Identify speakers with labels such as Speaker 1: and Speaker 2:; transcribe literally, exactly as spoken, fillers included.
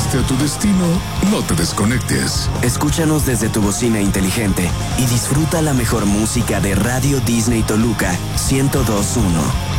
Speaker 1: llegaste a tu destino, no te desconectes.
Speaker 2: Escúchanos desde tu bocina inteligente y disfruta la mejor música de Radio Disney Toluca ciento dos punto uno.